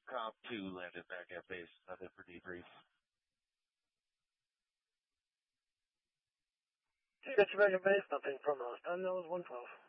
Comp 2 landed back at base. Nothing for debrief. Got you back at base. Nothing from last time. That was 112.